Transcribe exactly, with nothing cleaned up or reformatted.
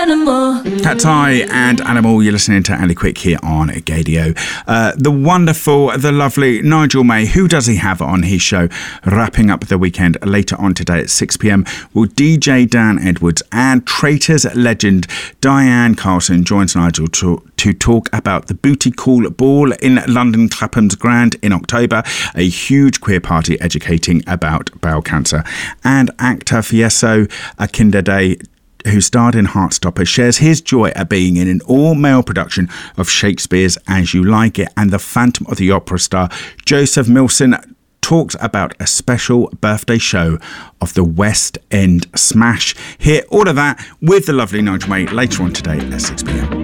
Animal. Cat's Eye and Animal. You're listening to Ali Quick here on Gadio. Uh, the wonderful, the lovely Nigel May. Who does he have on his show? Wrapping up the weekend later on today at six p.m. will D J Dan Edwards, and Traitors legend Diane Carlson joins Nigel to, to talk about the Booty Call Ball in London Clapham's Grand in October, a huge queer party educating about bowel cancer. And actor Fieso Akindade, who starred in Heartstopper, shares his joy at being in an all-male production of Shakespeare's As You Like It, and the Phantom of the Opera star Joseph Milson talks about a special birthday show of the West End Smash. Hear all of that with the lovely Nigel May later on today at six p.m.